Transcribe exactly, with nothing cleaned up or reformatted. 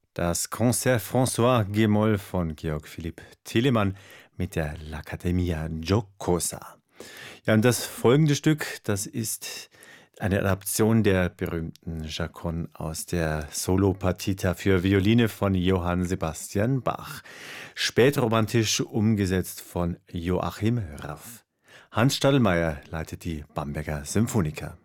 Das Concert François G-Moll von Georg Philipp Telemann mit der L'Accademia Giocosa. Ja, und das folgende Stück, das ist eine Adaption der berühmten Chaconne aus der Solo-Partita für Violine von Johann Sebastian Bach, spätromantisch umgesetzt von Joachim Raff. Hans Stadelmeier leitet die Bamberger Symphoniker.